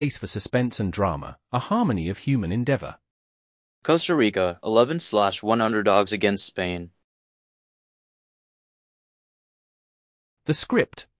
space for suspense and drama, a harmony of human endeavor. Costa Rica, 11/1 underdogs against Spain. The script,